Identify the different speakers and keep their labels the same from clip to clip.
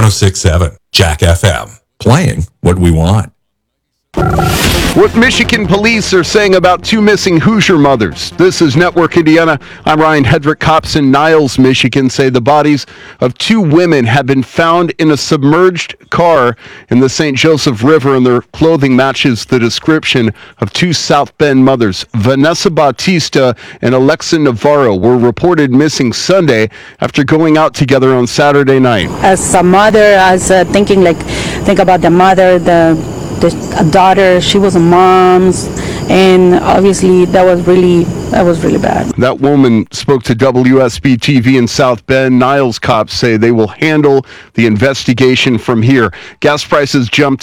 Speaker 1: 1067 Jack FM. Playing what we want.
Speaker 2: What Michigan police are saying about two missing Hoosier mothers. This is Network Indiana. I'm Ryan Hedrick. Cops in Niles, Michigan say the bodies of two women have been found in a submerged car in the St. Joseph River, and their clothing matches the description of two South Bend mothers. Vanessa Bautista and Alexa Navarro were reported missing Sunday after going out together on Saturday night.
Speaker 3: As a mother, think about the mother, the daughter, she was a mom's, and obviously that was really bad.
Speaker 2: That woman spoke to WSB TV in South Bend. Niles cops say they will handle the investigation from here. Gas prices jumped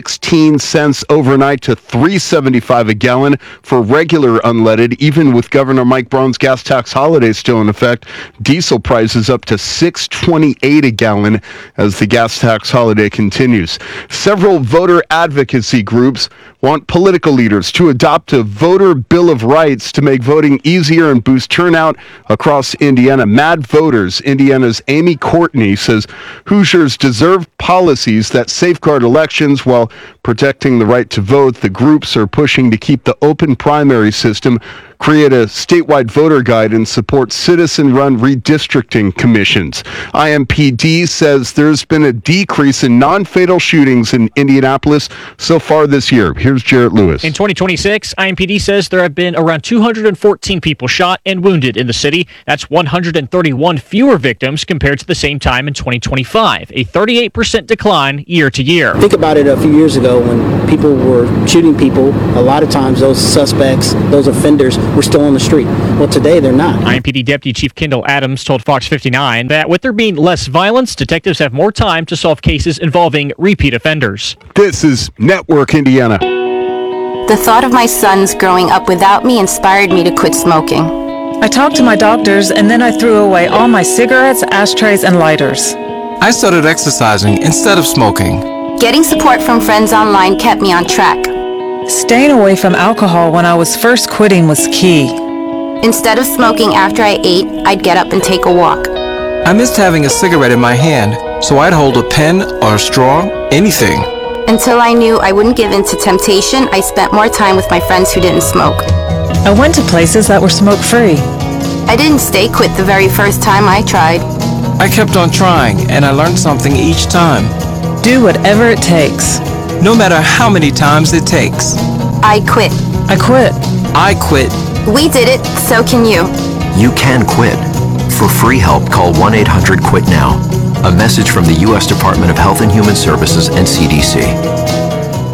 Speaker 2: 16 cents overnight to $3.75 a gallon for regular unleaded, even with Governor Mike Braun's gas tax holiday still in effect. Diesel prices up to $6.28 a gallon as the gas tax holiday continues. Several voter advocacy groups want political leaders to adopt a voter bill of rights to make voting easier and boost turnout across Indiana. Mad Voters, Indiana's Amy Courtney, says Hoosiers deserve policies that safeguard elections while protecting the right to vote. The groups are pushing to keep the open primary system, create a statewide voter guide, and support citizen-run redistricting commissions. IMPD says there's been a decrease in non-fatal shootings in Indianapolis so far this year. Here's Jarrett Lewis.
Speaker 4: In 2026, IMPD says there have been around 214 people shot and wounded in the city. That's 131 fewer victims compared to the same time in 2025, a 38% decline year to year.
Speaker 5: Think about it a few years ago when people were shooting people. A lot of times those suspects, those offenders, were still on the street. Well, today they're not.
Speaker 4: IMPD Deputy Chief Kendall Adams told Fox 59 that with there being less violence, detectives have more time to solve cases involving repeat offenders.
Speaker 2: This is Network Indiana.
Speaker 6: The thought of my sons growing up without me inspired me to quit smoking.
Speaker 7: I talked to my doctors, and then I threw away all my cigarettes, ashtrays, and lighters.
Speaker 8: I started exercising instead of smoking.
Speaker 6: Getting support from friends online kept me on track.
Speaker 7: Staying away from alcohol when I was first quitting was key.
Speaker 6: Instead of smoking after I ate, I'd get up and take a walk.
Speaker 8: I missed having a cigarette in my hand, so I'd hold a pen or a straw, anything.
Speaker 6: Until I knew I wouldn't give in to temptation, I spent more time with my friends who didn't smoke.
Speaker 7: I went to places that were smoke-free.
Speaker 6: I didn't stay quit the very first time I tried.
Speaker 8: I kept on trying, and I learned something each time.
Speaker 7: Do whatever it takes.
Speaker 8: No matter how many times it takes.
Speaker 6: I quit.
Speaker 7: I quit.
Speaker 8: I quit.
Speaker 6: We did it, so can you.
Speaker 9: You can quit. For free help, call 1-800-QUIT-NOW. A message from the U.S. Department of Health and Human Services and CDC.